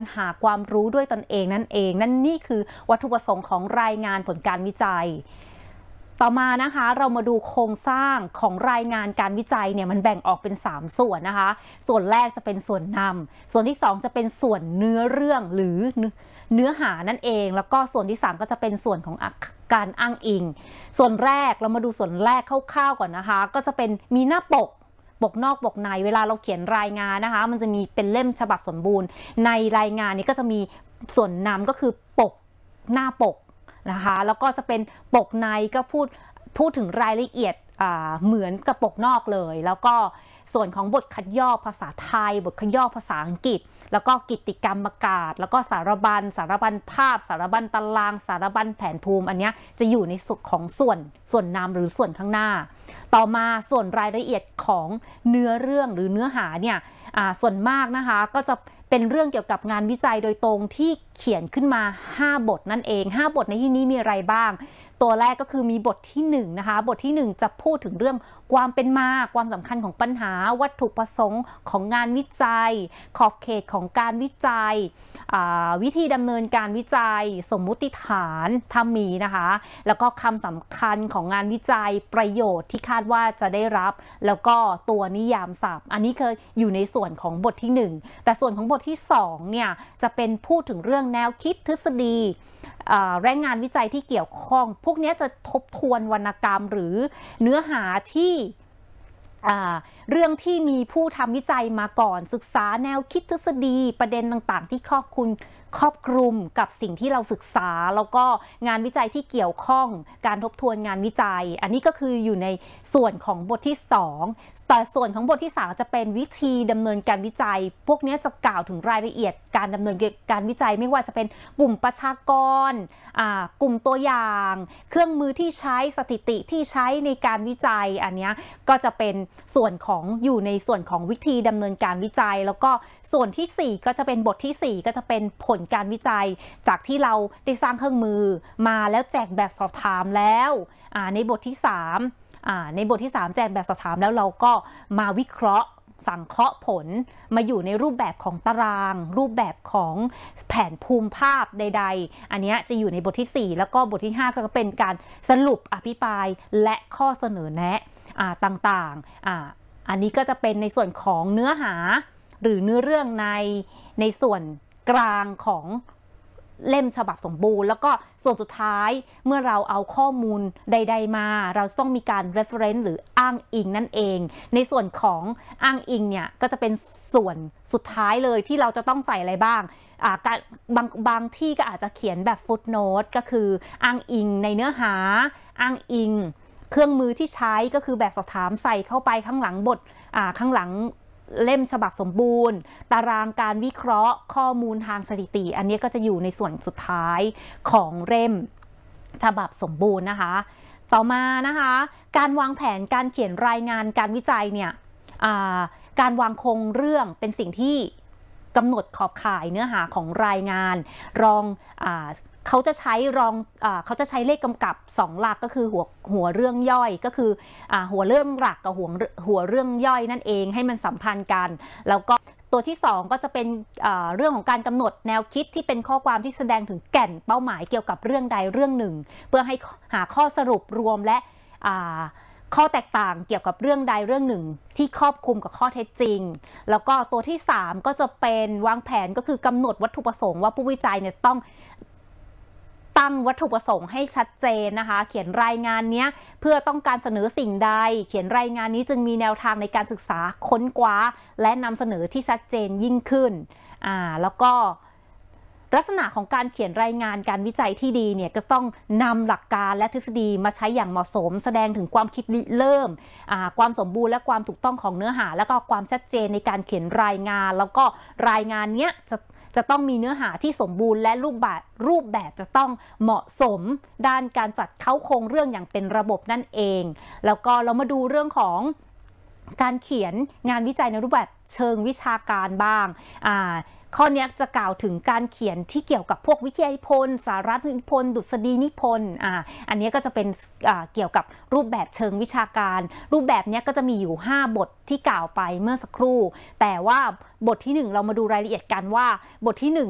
หาความรู้ด้วยตนเองนั่นนี่คือวัตถุประสงค์ของรายงานผลการวิจัยต่อมานะคะเรามาดูโครงสร้างของรายงานการวิจัยเนี่ยมันแบ่งออกเป็น3ส่วนนะคะส่วนแรกจะเป็นส่วนนำส่วนที่2จะเป็นส่วนเนื้อเรื่องหรือเนื้อหานั่นเองแล้วก็ส่วนที่3ก็จะเป็นส่วนของการอ้างอิงส่วนแรกเรามาดูส่วนแรกคร่าวๆก่อนนะคะก็จะเป็นมีหน้าปกนอกปกในเวลาเราเขียนรายงานนะคะมันจะมีเป็นเล่มฉบับสมบูรณ์ในรายงานนี้ก็จะมีส่วนนำก็คือปกหน้าปกนะคะแล้วก็จะเป็นปกในก็พูดถึงรายละเอียดเหมือนกับปกนอกเลยแล้วก็ส่วนของบทคัดย่อภาษาไทยบทคัดย่อภาษาอังกฤษแล้วก็กิตติกรรมประกาศแล้วก็สารบัญภาพสารบัญตารางสารบัญแผนภูมิอันนี้จะอยู่ในส่วนของส่วนนำหรือส่วนข้างหน้าต่อมาส่วนรายละเอียดของเนื้อเรื่องหรือเนื้อหาเนี่ยส่วนมากนะคะก็จะเป็นเรื่องเกี่ยวกับงานวิจัยโดยตรงที่เขียนขึ้นมา5บทนั่นเอง5บทในที่นี้มีอะไรบ้างตัวแรกก็คือมีบทที่1นะคะบทที่1จะพูดถึงเรื่องความเป็นมาความสำคัญของปัญหาวัตถุประสงค์ของงานวิจัยขอบเขตของการวิจัยวิธีดำเนินการวิจัยสมมุติฐานถ้ามีนะคะแล้วก็คำสำคัญของงานวิจัยประโยชน์ที่คาดว่าจะได้รับแล้วก็ตัวนิยามศัพท์อันนี้คืออยู่ในส่วนของบทที่1แต่ส่วนของบทที่2เนี่ยจะเป็นพูดถึงเรื่องแนวคิดทฤษฎีและงานวิจัยที่เกี่ยวข้องพวกนี้จะทบทวนวรรณกรรมหรือเนื้อหาที่เรื่องที่มีผู้ทำวิจัยมาก่อนศึกษาแนวคิดทฤษฎีประเด็นต่างๆที่ครอบคลุมกับสิ่งที่เราศึกษาแล้วก็งานวิจัยที่เกี่ยวข้องการทบทวนงานวิจัยอันนี้ก็คืออยู่ในส่วนของบทที่2แต่ส่วนของบทที่3จะเป็นวิธีดำเนินการวิจัยพวกนี้จะกล่าวถึงรายละเอียดการดำเนินการวิจัยไม่ว่าจะเป็นกลุ่มประชากรกลุ่มตัวอย่างเครื่องมือที่ใช้สถิติที่ใช้ในการวิจัยอันนี้ก็จะเป็นส่วนของอยู่ในส่วนของวิธีดำเนินการวิจัยแล้วก็ส่วนที่4ก็จะเป็นบทที่4ก็จะเป็นผลการวิจัยจากที่เราได้สร้างเครื่องมือมาแล้วแจกแบบสอบถามแล้วในบทที่3แจกแบบสอบถามแล้วเราก็มาวิเคราะห์สังเคราะห์ผลมาอยู่ในรูปแบบของตารางรูปแบบของแผนภูมิภาพใดๆอันนี้จะอยู่ในบทที่4แล้วก็บทที่5ก็เป็นการสรุปอภิปรายและข้อเสนอแนะต่างๆอันนี้ก็จะเป็นในส่วนของเนื้อหาหรือเนื้อเรื่องในส่วนกลางของเล่มฉบับสมบูรณ์แล้วก็ส่วนสุดท้ายเมื่อเราเอาข้อมูลใดๆมาเราต้องมีการ reference หรืออ้างอิงนั่นเองในส่วนของอ้างอิงเนี่ยก็จะเป็นส่วนสุดท้ายเลยที่เราจะต้องใส่อะไรบ้างบางที่ก็อาจจะเขียนแบบ footnote ก็คืออ้างอิงในเนื้อหาอ้างอิงเครื่องมือที่ใช้ก็คือแบบสอบถามใส่เข้าไปข้างหลังบทข้างหลังเล่มฉบับสมบูรณ์ตารางการวิเคราะห์ข้อมูลทางสถิติอันนี้ก็จะอยู่ในส่วนสุดท้ายของเล่มฉบับสมบูรณ์นะคะต่อมานะคะการวางแผนการเขียนรายงานการวิจัยเนี่ยการวางโครงเรื่องเป็นสิ่งที่กำหนดขอบข่ายเนื้อหาของรายงานเขาจะใช้เลขกำกับ2หลักก็คือหัวเรื่องย่อยก็คือหัวเรื่องหลักกับหัวเรื่องย่อยนั่นเองให้มันสัมพันธ์กันแล้วก็ตัวที่2ก็จะเป็นเรื่องของการกำหนดแนวคิดที่เป็นข้อความที่แสดงถึงแก่นเป้าหมายเกี่ยวกับเรื่องใดเรื่องหนึ่งเพื่อให้หาข้อสรุปรวมและข้อแตกต่างเกี่ยวกับเรื่องใดเรื่องหนึ่งที่ครอบคลุมกับข้อเท็จจริงแล้วก็ตัวที่3ก็จะเป็นวางแผนก็คือกำหนดวัตถุประสงค์ว่าผู้วิจัยเนี่ยต้องตั้งวัตถุประสงค์ให้ชัดเจนนะคะเขียนรายงานนี้เพื่อต้องการเสนอสิ่งใดเขียนรายงานนี้จึงมีแนวทางในการศึกษาค้นคว้าและนำเสนอที่ชัดเจนยิ่งขึ้นแล้วก็ลักษณะของการเขียนรายงานการวิจัยที่ดีเนี่ยก็ต้องนำหลักการและทฤษฎีมาใช้อย่างเหมาะสมแสดงถึงความคิดริเริ่มความสมบูรณ์และความถูกต้องของเนื้อหาแล้วก็ความชัดเจนในการเขียนรายงานแล้วก็รายงานเนี้ยจะต้องมีเนื้อหาที่สมบูรณ์และรูปแบบจะต้องเหมาะสมด้านการจัดเข้าโครงเรื่องอย่างเป็นระบบนั่นเองแล้วก็เรามาดูเรื่องของการเขียนงานวิจัยในรูปแบบเชิงวิชาการบ้างข้อนี้จะกล่าวถึงการเขียนที่เกี่ยวกับพวกวิทยานิพนธ์สาระนิพนธ์ดุษฎีนิพนธ์อันนี้ก็จะเป็นเกี่ยวกับรูปแบบเชิงวิชาการรูปแบบนี้ก็จะมีอยู่5บทที่กล่าวไปเมื่อสักครู่แต่ว่าบทที่1เรามาดูรายละเอียดกันว่าบทที่1